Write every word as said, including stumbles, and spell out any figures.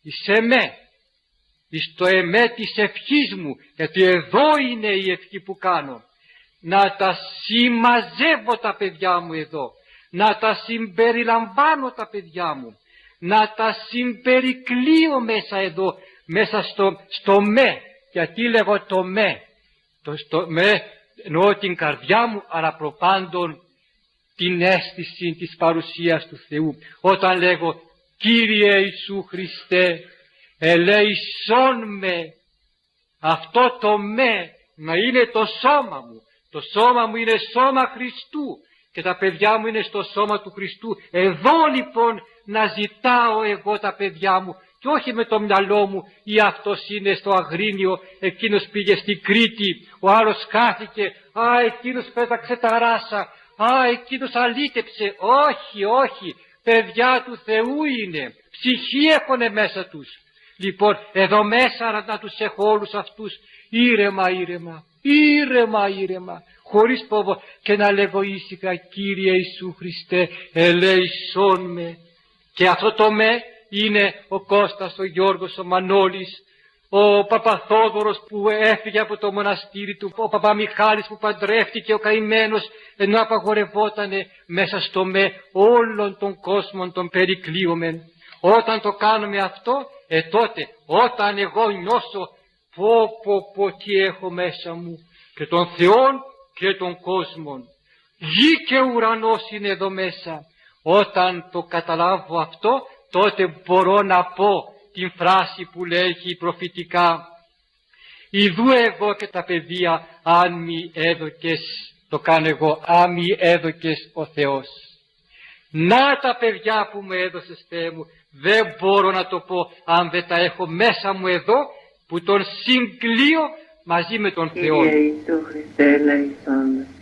εις εμέ, εις το εμέ της ευχής μου, γιατί εδώ είναι η ευχή που κάνω, να τα συμμαζεύω τα παιδιά μου εδώ, να τα συμπεριλαμβάνω τα παιδιά μου, να τα συμπερικλείω μέσα εδώ, μέσα στο, στο με. Γιατί λέγω το με, το στο με εννοώ την καρδιά μου, αλλά προπάντων την αίσθηση της παρουσίας του Θεού. Όταν λέγω Κύριε Ιησού Χριστέ, ελέησόν με, αυτό το με να είναι το σώμα μου. Το σώμα μου είναι σώμα Χριστού και τα παιδιά μου είναι στο σώμα του Χριστού. Εδώ λοιπόν να ζητάω εγώ τα παιδιά μου και όχι με το μυαλό μου, ή αυτός είναι στο Αγρίνιο, εκείνος πήγε στην Κρήτη, ο άλλος χάθηκε, α εκείνος πέταξε τα ράσα, α εκείνος αλήτεψε. Όχι, όχι, παιδιά του Θεού είναι, ψυχή έχουνε μέσα τους. Λοιπόν εδώ μέσα να τους έχω όλους αυτούς ήρεμα, ήρεμα, ήρεμα, ήρεμα, χωρίς φόβο, και να λέγω ήσυχα Κύριε Ιησού Χριστέ, ελέησόν με. Και αυτό το με είναι ο Κώστας, ο Γιώργος, ο Μανώλης, ο Παπαθόδωρος που έφυγε από το μοναστήρι του, ο Παπαμιχάλης που παντρεύτηκε, ο καημένος, ενώ απαγορευότανε μέσα στο με όλων των κόσμων των περικλείωμεν. Όταν το κάνουμε αυτό, ε τότε όταν εγώ νιώσω πω πω πω τι έχω μέσα μου, και των Θεών και των κόσμων, γη και ουρανός είναι εδώ μέσα. Όταν το καταλάβω αυτό, τότε μπορώ να πω την φράση που λέγει προφητικά, «Ιδού εγώ και τα παιδεία, αν μη έδωκες», το κάνω εγώ, «αν μη έδωκες ο Θεός». Να τα παιδιά που μου έδωσες, Θεέ μου, δεν μπορώ να το πω αν δεν τα έχω μέσα μου εδώ, που τον συγκλείω μαζί με τον Θεό. Κύριε Ιησού Χριστέ, ελέησόν με.